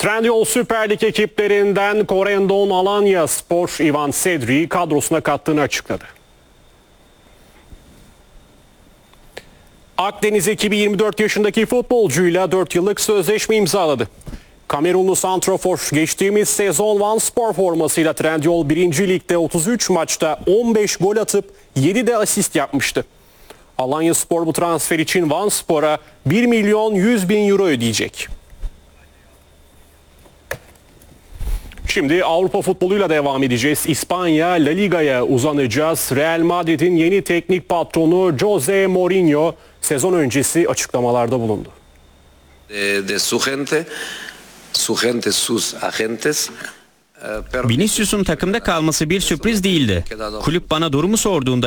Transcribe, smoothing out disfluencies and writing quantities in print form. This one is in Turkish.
Trendyol Süper Lig ekiplerinden Corendon Alanya Spor Ivan Sedri'yi kadrosuna kattığını açıkladı. Akdeniz ekibi 24 yaşındaki futbolcuyla 4 yıllık sözleşme imzaladı. Kamerunlu santrafor geçtiğimiz sezon Vanspor formasıyla Trendyol 1. Lig'de 33 maçta 15 gol atıp 7 de asist yapmıştı. Alanya Spor bu transfer için Vanspor'a 1 milyon 100 bin euro ödeyecek. Şimdi Avrupa futboluyla devam edeceğiz. İspanya La Liga'ya uzanacağız. Real Madrid'in yeni teknik patronu Jose Mourinho sezon öncesi açıklamalarda bulundu. Sus agentes. Vinicius'un takımda kalması bir sürpriz değildi. Kulüp bana durumu sorduğunda